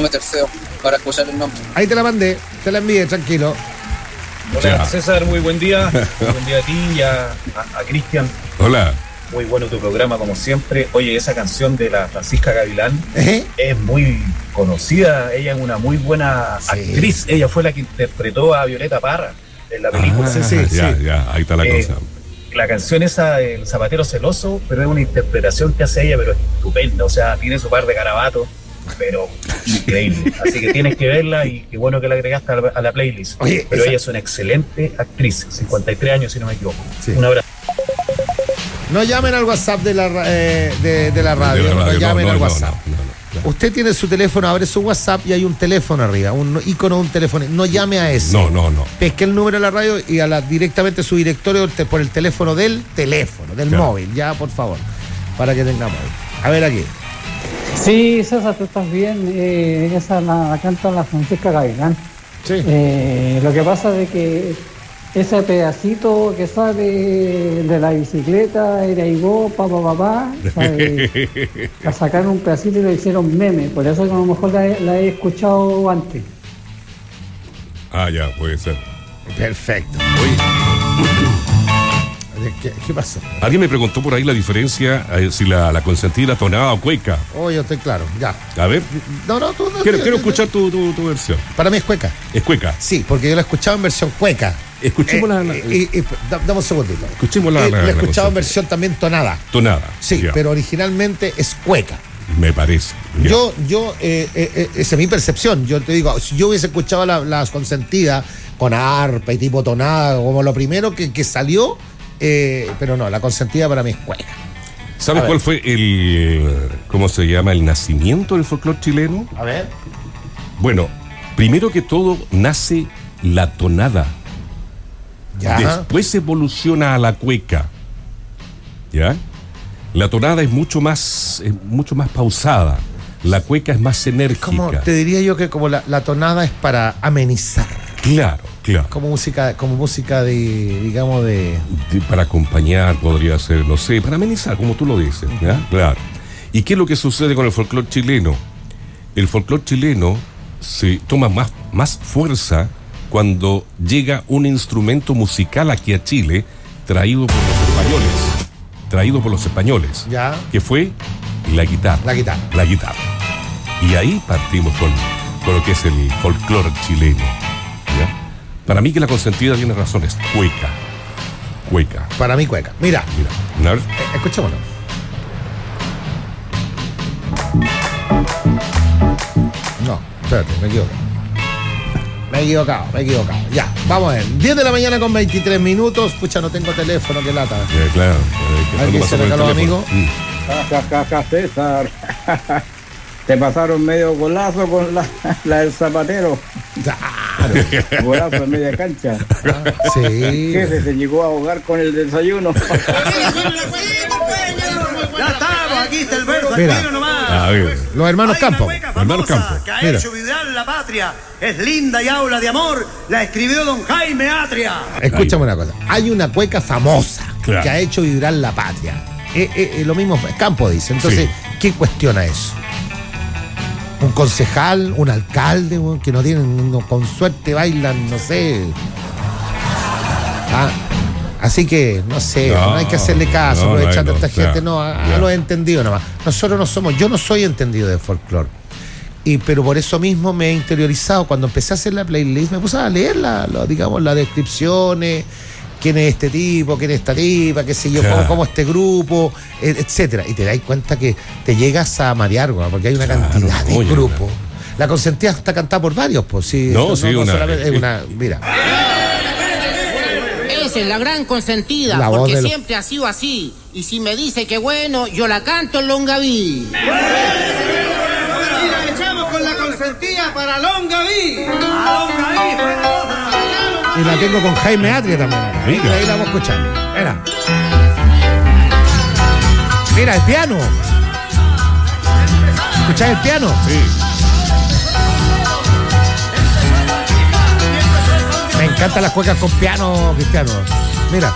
meter feo para escuchar el nombre. Ahí te la mandé, te la envié, tranquilo. Hola César, muy buen día. Buen día a ti y a Cristian. Hola. Muy bueno tu programa como siempre. Oye, esa canción de la Francisca Gavilán es muy conocida. Ella es una muy buena actriz. Ella fue la que interpretó a Violeta Parra en la película. Ya, ahí está la cosa. La canción esa, El Zapatero Celoso, pero es una interpretación que hace ella, pero estupenda. O sea, tiene su par de garabatos, pero increíble. Así que tienes que verla y qué bueno que la agregaste a la playlist. Oye, pero ella es una excelente actriz, 53 años si no me equivoco. Sí. Un abrazo. No llamen al WhatsApp de la radio. No llamen al WhatsApp. No. Usted tiene su teléfono, abre su WhatsApp y hay un teléfono arriba, un icono de un teléfono. No llame a ese. No. Pesque el número de la radio y directamente su directorio por el teléfono del móvil. Ya, por favor, para que tengamos ahí. A ver aquí. Sí, César, tú estás bien. Esa la canta la Francisca Gavilán. Sí. Lo que pasa es que ese pedacito que sale de la bicicleta, era igual, papá, la sacaron un pedacito y lo hicieron meme, por eso que a lo mejor la he escuchado antes. Ya, puede ser. Perfecto. ¿Qué pasa? Alguien me preguntó por ahí la diferencia, si la consentida, tonada o cueca. Yo estoy claro, ya. A ver. No, quiero escuchar tu versión. Para mí es cueca. ¿Es cueca? Sí, porque yo la he escuchado en versión cueca. Escuchemos dame un segundito. Escuchemos la he escuchado en versión también tonada. Tonada. Sí, pero originalmente es cueca. Me parece. Ya. Esa es mi percepción. Yo te digo, si yo hubiese escuchado la consentida con arpa y tipo tonada, como lo primero que salió, pero no, la consentida para mí es cueca. ¿Sabes cuál fue cómo se llama, el nacimiento del folclore chileno? A ver. Bueno, primero que todo nace la tonada. Ya. Después evoluciona a la cueca. ¿Ya? La tonada es mucho más pausada. La cueca es más enérgica. Te diría yo que como la tonada es para amenizar. Claro. Como música de, digamos, para acompañar, podría ser, no sé, para amenizar, como tú lo dices, ¿ya? Claro. ¿Y qué es lo que sucede con el folclore chileno? El folclore chileno se toma más fuerza cuando llega un instrumento musical aquí a Chile, traído por los españoles, ¿ya? Que fue la guitarra. La guitarra. Y ahí partimos con lo que es el folclore chileno, ¿ya? Para mí que la consentida tiene razón, es cueca. Para mí cueca. Mira. A ver. Escuchémoslo. No, espérate, me he equivocado. Ya, vamos a ver. 10 de la mañana con 23 minutos. Pucha, no tengo teléfono, qué lata. Claro. Aquí se regaló, amigo. César. Te pasaron medio golazo con la del Zapatero. Claro. Golazo en media cancha. Sí. Jefe se llegó a ahogar con el desayuno. Ya estamos, aquí está el verso. Mira. Los hermanos Campos. Que ha hecho vibrar la patria. Es linda y habla de amor. La escribió don Jaime Atria. Escúchame una cosa. Hay una cueca famosa, claro, que ha hecho vibrar la patria. Lo mismo Campo dice. Entonces, ¿quién cuestiona eso? Un concejal, un alcalde, que no tienen, con suerte bailan, no sé. Así que, no sé, no hay que hacerle caso, aprovechando a esta gente, lo he entendido nomás. Yo no soy entendido de folclore. Pero por eso mismo me he interiorizado. Cuando empecé a hacer la playlist, me puse a leer las descripciones, quién es este tipo, quién es esta tipa, qué sé yo, cómo este grupo, etcétera. Y te das cuenta que te llegas a marear, porque hay una cantidad de grupos. La consentida está cantada por varios, pues sí. Mira. Esa es la gran consentida, porque siempre ha sido así. Y si me dice que bueno, yo la canto en Longaví. Y la echamos con la consentida para Longaví. Y la tengo con Jaime Atria también. Ahí la vamos a escuchar. Mira el piano. ¿Escuchás el piano? Sí. Me encantan las cuecas con piano, Cristiano. Mira.